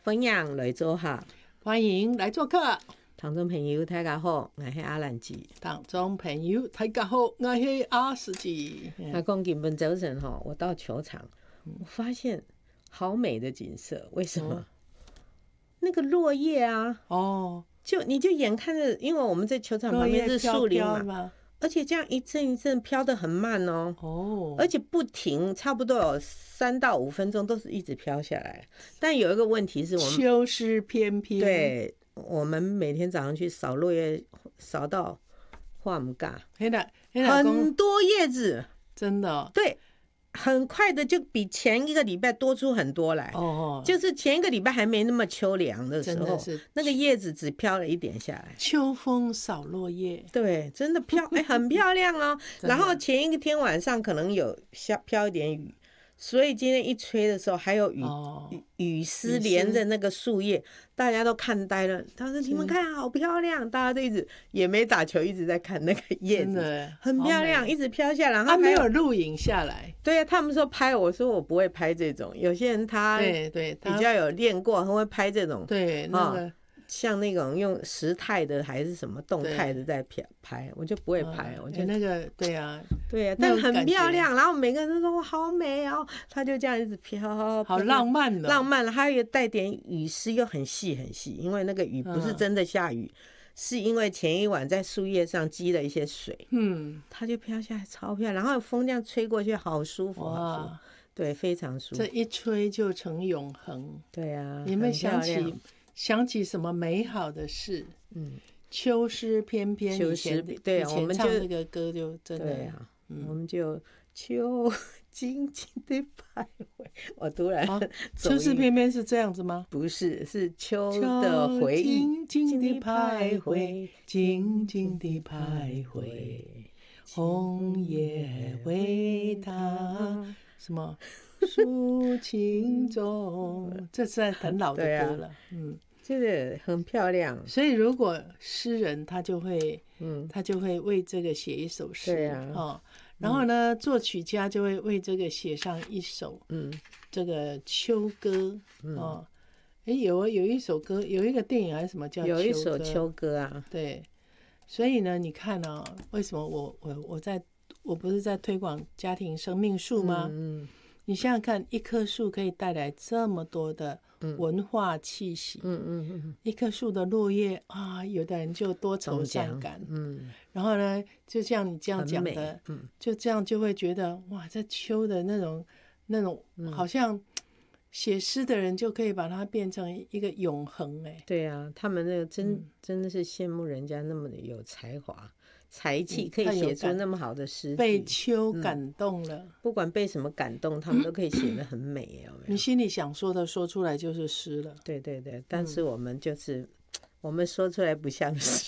分享来做客， 欢迎来做客。 听众朋友大家好，我是阿兰姐。 听众朋友大家好，我是阿斯姐。 那讲今天早晨我到球场，我发现好美的景色，为什么？那个落叶啊，你就眼看着，因为我们在球场旁边是树林嘛，而且这样一阵一阵飘得很慢而且不停，差不多有3到5分钟都是一直飘下来。但有一个问题是我们秋湿翩翩， 对，我们每天早上去扫落叶，扫到画唔尬，很多叶子， 真的对。很快的就比前一个礼拜多出很多来就是前一个礼拜还没那么秋凉的时候，那个叶子只飘了一点下来。 秋风扫落叶， 对，真的飘，很漂亮然后前一天晚上可能有飘一点雨，所以今天一吹的时候还有雨丝连着那个树叶，大家都看呆了。他说：“你们看，好漂亮！”大家都一直也没打球，一直在看那个叶子，很漂亮，一直飘下来。 他没有录影下来。 对啊，他们说拍，我说我不会拍这种。有些人他比较有练过，他会拍这种。 对，那个像那种用时态的还是什么动态的在拍，我就不会拍。我觉得那个对啊， 但很漂亮。然后每个人都说哇好美它就这样一直飘， 好浪漫浪漫了。还有带点雨丝，又很细很细，因为那个雨不是真的下雨，是因为前一晚在树叶上积了一些水，它就飘下来，超漂亮。然后风这样吹过去，好舒服，好舒服，对，非常舒服。 这一吹就成永恒。 对啊， 你们想起什么美好的事？秋湿翩翩， 秋湿，对，我们唱这个歌就真的， 对啊，我们就秋静静的徘徊。我突然秋湿翩翩是这样子吗？ 不是，是秋的回忆， 静静的徘徊，静静的徘徊，红叶为他什么抒情中，这是很老的歌了。 这个很漂亮。 所以如果诗人他就会为这个写一首诗， 对啊， 然后呢，作曲家就会为这个写上一首这个秋歌有一首歌，有一个电影还是什么叫秋歌， 有一首秋歌啊。 对，所以呢，你看为什么我不是在推广家庭生命树吗？你想想看，一棵树可以带来这么多的文化气息。一棵树的落叶有的人就多愁善感。然后呢，就像你这样讲的，就这样就会觉得哇，这秋的那种好像写诗的人就可以把它变成一个永恒。 对啊，他们那个真的是羡慕人家那么的有才华。才气可以写出那么好的诗句， 被秋感动了， 不管被什么感动，他们都可以写得很美。 你心里想说的说出来就是诗了。 对对对，但是我们我们说出来不像诗，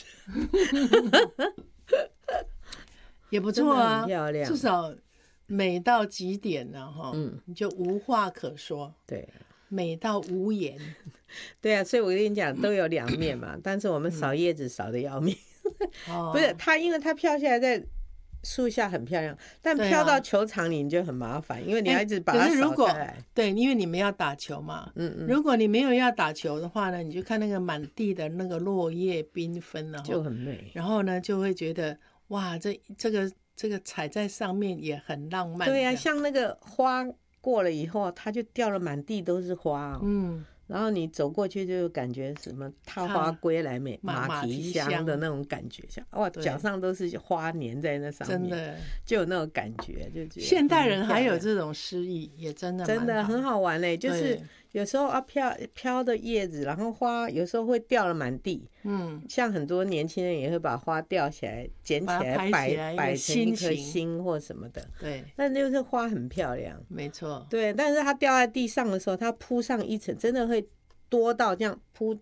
也不错啊， 很漂亮， 至少美到极点了你就无话可说。 对， 美到无言。 对啊，所以我跟你讲，都有两面嘛。但是我们扫叶子扫得要命。不是它，因为它飘下来在树下很漂亮，但飘到球场里你就很麻烦，因为你要一直把它扫开来。 对，因为你们要打球嘛。如果你没有要打球的话呢，你就看那个满地的那个落叶缤纷就很美。 然后呢，就会觉得哇，这个踩在上面也很浪漫。 对啊，像那个花过了以后，它就掉了满地都是花然后你走过去就感觉什么踏花归来马蹄香的那种感觉，像哇，脚上都是花粘在那上面， 真的就有那种感觉，就觉得现代人还有这种诗意，也真的很好玩嘞。就是有时候飘的叶子，然后花有时候会掉了满地。像很多年轻人也会把花吊起来、捡起来摆成一颗心或什么的。 对， 但就是花很漂亮， 没错。 对，但是它掉在地上的时候，它铺上一层，真的会多到这样铺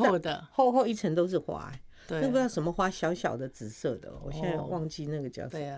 厚一层都是花。那不知道什么花，小小的紫色的，我现在忘记那个叫什么。